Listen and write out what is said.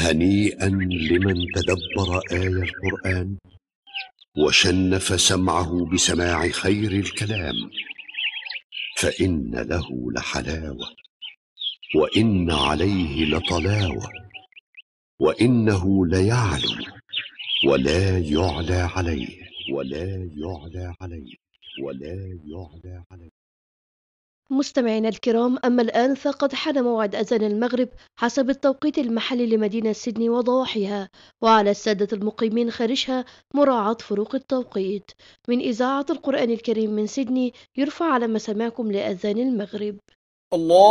هنيئا لمن تدبر آي القرآن وشنف سمعه بسماع خير الكلام، فإن له لحلاوة وإن عليه لطلاوة، وإنه ليعلو ولا يعلى عليه ولا يعلى عليه ولا يعلى عليه. مستمعينا الكرام، أما الآن فقد حان موعد أذان المغرب حسب التوقيت المحلي لمدينة سيدني وضواحيها، وعلى السادة المقيمين خارجها مراعاة فروق التوقيت. من إذاعة القرآن الكريم من سيدني يرفع على مسامعكم لأذان المغرب. الله